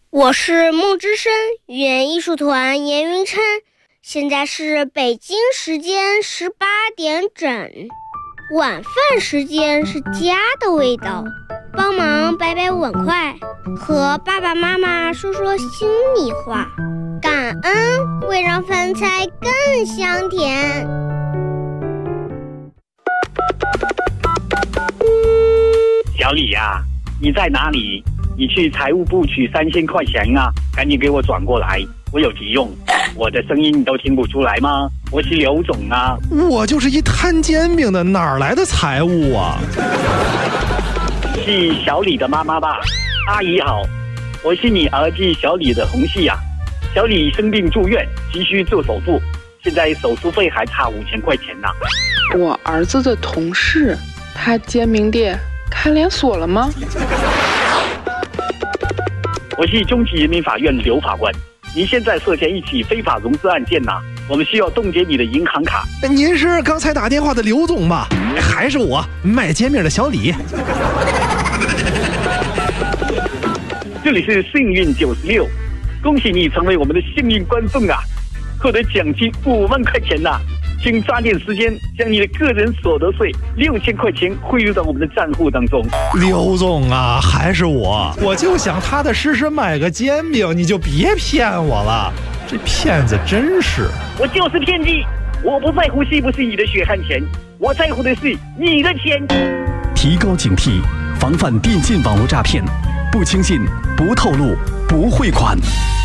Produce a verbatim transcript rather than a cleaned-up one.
我是梦之声语言艺术团严云琛，现在是北京时间十八点整，晚饭时间是家的味道，帮忙摆摆碗筷，和爸爸妈妈说说心里话，感恩会让饭菜更香甜。 小李呀、啊，你在哪里？你去财务部取三千块钱啊，赶紧给我转过来，我有急用。我的声音你都听不出来吗？我是刘总啊。 我就是一摊煎饼的，哪来的财务啊？ 是小李的妈妈吧？阿姨好，我是你儿子小李的同事啊。小李生病住院，急需做手术，现在手术费还差五千块钱呢。 我儿子的同事，他煎饼店开连锁了吗？ 我是中级人民法院刘法官，您现在涉嫌一起非法融资案件呐、啊，我们需要冻结你的银行卡。 您是刚才打电话的刘总吧？还是我卖煎饼的小李？ 这里是幸运九十六，恭喜你成为我们的幸运观众啊，获得奖金五万块钱呐、啊！请抓紧时间将你的个人所得税六千块钱汇入到我们的账户当中。 刘总啊，还是我，我就想踏踏实实买个煎饼，你就别骗我了，这骗子真是。 我就是骗子，我不在乎是不是你的血汗钱，我在乎的是你的钱。 提高警惕，防范电信网络诈骗，不轻信，不透露，不汇款。